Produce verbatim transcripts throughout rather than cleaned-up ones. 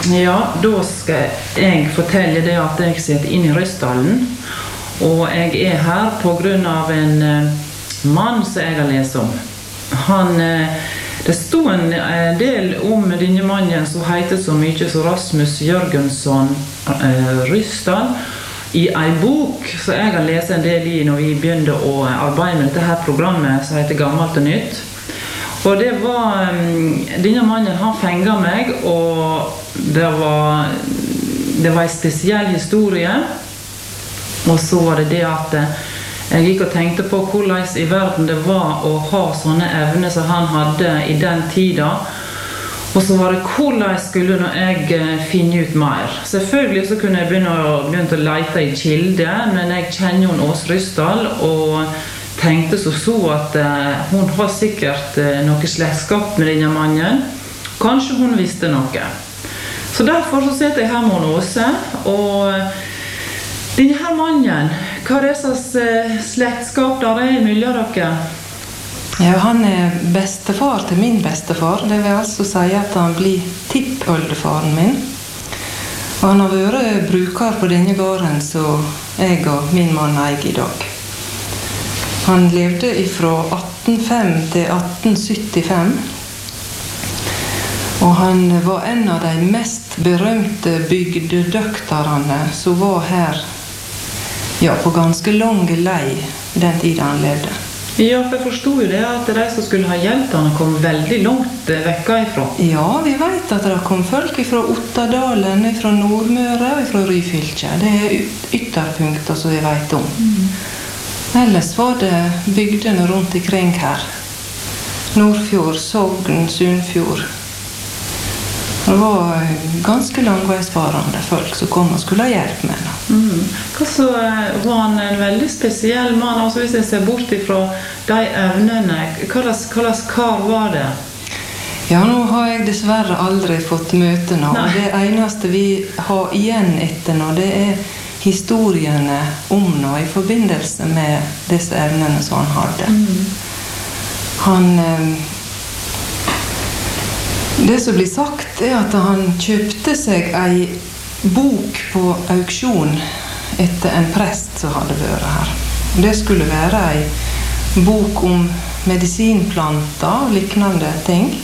Ja, da skal jeg fortelle det at jeg sitter inn i Røysdalen, og jeg er her på grunn av en mann som jeg har lest om. Han, det stod en del om denne mannen som heter så mye som Rasmus Jørgensson Ryssdal i en bok som jeg har lest en del i når vi begynte å arbeide med dette her programmet som heter Gammalt og Nytt. Og det var, denne mannen han fenget meg, og det var, det var en spesiell historie. Og så var det det at jeg gikk og tenkte på hvordan i verden det var å ha sånne evner som han hadde i den tida. Og så var det hvordan skulle jeg finne ut mer. Selvfølgelig så kunne jeg begynne å, begynne å lete i kilde, men jeg kjenner jo Ås Ryssdal, og tenkte så så at uh, hun har sikkert uh, noe slektskap med denne mannen. Kanskje hun visste noe. Så derfor så sitter jeg her med Åse, og uh, denne her mannen, hva er det slags uh, slektskap der er mellom dere? Ja, han er bestefar til min bestefar. Det vil altså si at han blir tippoldefaren min. Og han har vært bruker på denne gården som jeg og min mann eier i dag. Han levde fra atten null fem til atten syttifem, og han var en av de mest berømte bygdedøkterne som var her ja, på ganske lang lei den tiden han levde. Ja, for jeg forstod jo det at de som skulle ha hjelp han kom veldig langt vekka ifra. Ja, vi vet at det kom folk fra Ottadalen, fra Nordmøre og fra Ryfylke. Det er ytterpunkter som vi vet om. Mm. Ellers var det bygdene rundt ikring her. Nordfjord, Sogn, Sunnfjord. Det var ganske langveisfarende folk som kom og skulle ha hjelp med det. Mm. Hva så var han en veldig spesiell mann, altså hvis jeg ser bort ifra de evnene, hva slags kar var det? Ja, nå har jeg dessverre aldri fått møte nå. Nei. Det eneste vi har igjen etter nå, det er historiene om nå i forbindelse med disse evnene som han hadde. Mm. Han, det som blir sagt er at han kjøpte seg en bok på auksjon etter en prest som hadde vært her. Det skulle være en bok om medisinplanter og liknande ting.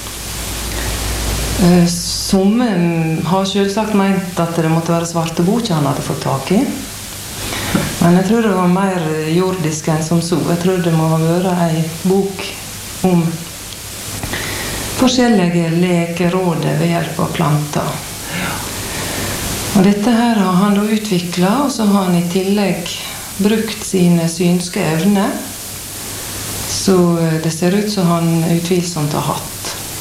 Somme har selvsagt ment at det måtte være svarte boka han hadde fått tak i. Men jeg tror det var mer jordisk enn som så. Jeg tror det må ha vært en bok om forskjellige lekeråd ved hjelp av planter. Og dette her har han da utviklet, og så har han i tillegg brukt sine synske evner. Så det ser ut som han utvilsomt har hatt.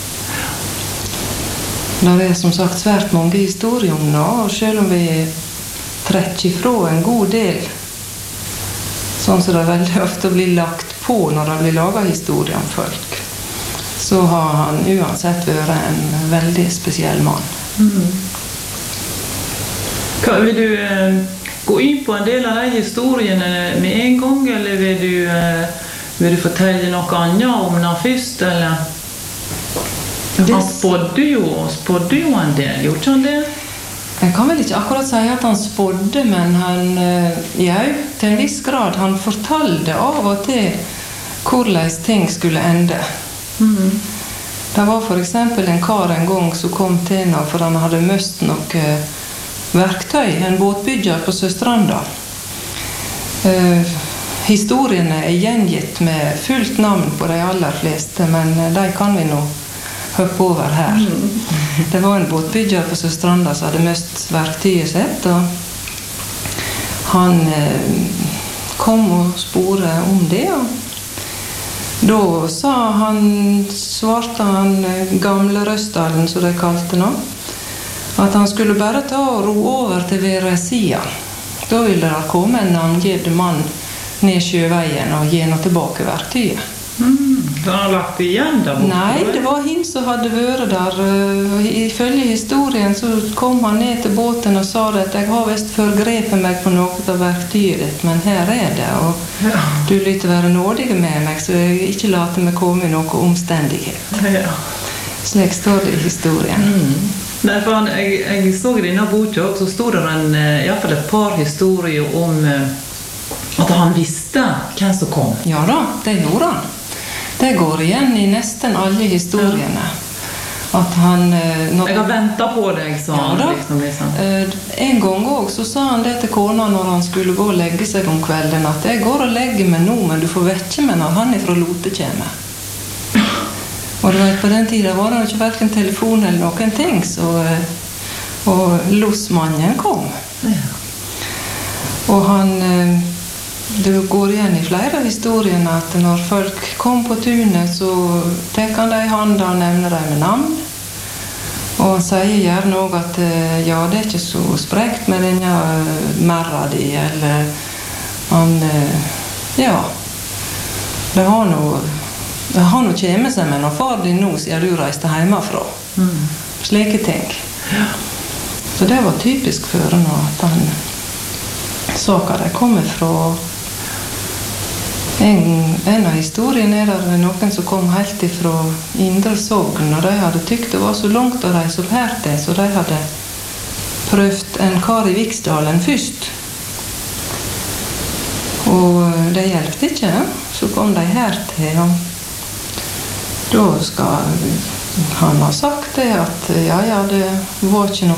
Det er som sagt svært mange historier om det, og selv om vi trekker fra en god del, sånn som det veldig ofte blir lagt på når det blir laget historier om folk, så har han uansett vært en veldig spesiell mann. Mm. Hva, vil du uh, gå inn på en del av de historiene med en gang, eller vil du, uh, vil du fortelle noe annet om det først, eller? Han spådde jo, spådde jo en del, gjorde ikke han det? Jeg kan vel ikke akkurat si at han spådde, men han, ja, til en viss grad, han fortalte av og til hvordan ting skulle ende. Mm. Det var for eksempel en kar en gang som kom til noe, for han hadde møst noe verktøy, en båtbygger på Søstranda. Uh, historiene er gjengitt med fullt navn på de aller fleste, men de kan vi nå hoppe over her. Mm. Det var en båtbygger på Søstranda som hadde møst verktøyet sitt, og han eh, kom og spore om det, og da sa han, svarte han gamle Røysdalen, som de kalte nå, at han skulle bare ta og ro over til Veresida. Da ville det komme en navngivet mann ned sjøveien og gi noe tilbake verktøyet. Mm, da har han lagt igjen der borte? Nei, det var han som hadde vært der. Ifølge historien så kom han ned til båten og sa at jeg har vist forgrepet meg på noe av verktøyet ditt, men her er det, og ja. Du lytter være nådige med meg, så jeg ikke later meg komme i noe omstendighet. Ja. Slik står det i historien. Mm. Nei, for han, jeg, jeg så i denne boka, så stod det en, i hvert fall et par historier om at han visste hvem som kom. Ja da, det gjorde han. Det går igjen i nesten alle historiene. At han... Når jeg har ventet på deg, sa ja, han. Da. Liksom, liksom. En gang også, så sa han det til kona når han skulle gå og legge seg om kvelden, at jeg går og legger meg nå, men du får vekke meg når han ifra Lote kommer. Og du vet, på den tiden var det ikke hverken telefon eller noen ting, så, og losmannen kom. Ja. Og han, det går igjen i flere historier at når folk kom på tunet, så tar han dem i handa og nevner dem med navn. Og han sier gjerne også at ja, det er ikke så sprekt med denne merra di, eller han, ja, det har noe Det har noe kjemme seg med når far din nå sier du reiste hjemmefra. Mm. Slike ting. Ja. Så det var typisk for han at han så hva de kommer fra. En, en av historiene er det noen som kom helt fra Indre Sogn, og de hadde tykt det var så langt å reise opp her til, så de hadde prøvd en kar i Viksdalen først. Og det hjelpte ikke, så kom de her til ham. Da skal han ha sagt det at ja, ja, det var ikke noe